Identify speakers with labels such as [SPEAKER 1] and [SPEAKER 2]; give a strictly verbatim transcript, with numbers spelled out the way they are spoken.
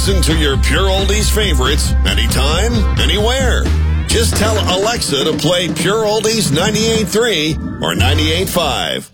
[SPEAKER 1] Listen to your Pure Oldies favorites anytime, anywhere. Just tell Alexa to play Pure Oldies ninety-eight point three or ninety-eight point five.